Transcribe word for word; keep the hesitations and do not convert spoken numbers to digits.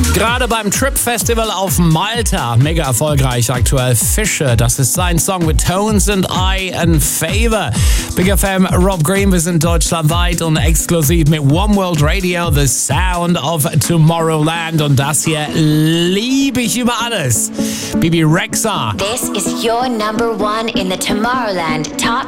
Gerade beim Trip Festival auf Malta, mega erfolgreich aktuell. Fische, das ist sein Song mit Tones and I and Favor. Big F M, Rob Green, wir sind deutschlandweit und exklusiv mit One World Radio, The Sound of Tomorrowland. Und das hier liebe ich über alles. Bibi Rexha. This is your number one in the Tomorrowland Top